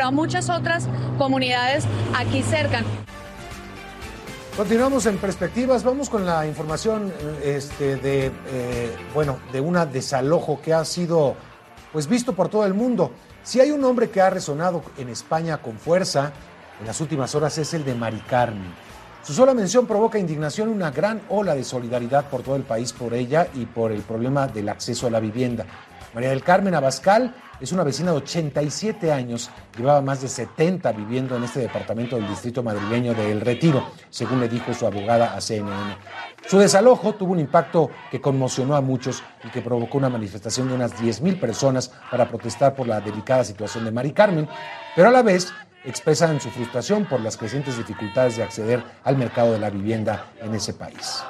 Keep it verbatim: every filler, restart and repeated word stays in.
pero a muchas otras comunidades aquí cerca. Continuamos en Perspectivas, vamos con la información este, de, eh, bueno, de un desalojo que ha sido pues, visto por todo el mundo. Si hay un nombre que ha resonado en España con fuerza en las últimas horas es el de Mari Carmen. Su sola mención provoca indignación y una gran ola de solidaridad por todo el país por ella y por el problema del acceso a la vivienda. María del Carmen Abascal es una vecina de ochenta y siete años, llevaba más de setenta viviendo en este departamento del distrito madrileño de El Retiro, según le dijo su abogada a C N N. Su desalojo tuvo un impacto que conmocionó a muchos y que provocó una manifestación de unas diez mil personas para protestar por la delicada situación de Mari Carmen, pero a la vez expresan su frustración por las crecientes dificultades de acceder al mercado de la vivienda en ese país.